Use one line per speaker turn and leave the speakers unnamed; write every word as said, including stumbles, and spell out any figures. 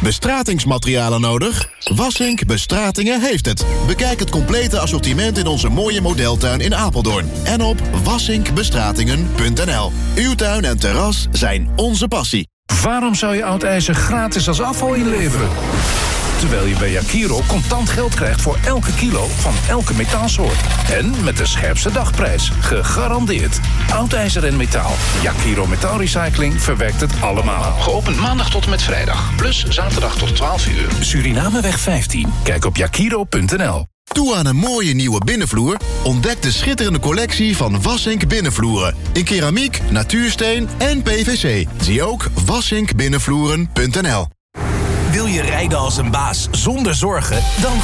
Bestratingsmaterialen nodig? Wassink Bestratingen heeft het. Bekijk het complete assortiment in onze mooie modeltuin in Apeldoorn. En op wassink bestratingen punt n l. Uw tuin en terras zijn onze passie.
Waarom zou je oud ijzer gratis als afval inleveren? Terwijl je bij Yakiro contant geld krijgt voor elke kilo van elke metaalsoort. En met de scherpste dagprijs. Gegarandeerd. Oud ijzer en metaal. Yakiro Metaalrecycling verwerkt het allemaal.
Geopend maandag tot en met vrijdag. Plus zaterdag tot twaalf uur.
Surinameweg vijftien. Kijk op yakiro punt n l.
Toe aan een mooie nieuwe binnenvloer? Ontdek de schitterende collectie van Wassink binnenvloeren. In keramiek, natuursteen en P V C. Zie ook wassink binnenvloeren punt n l.
Wil je rijden als een baas zonder zorgen? Dan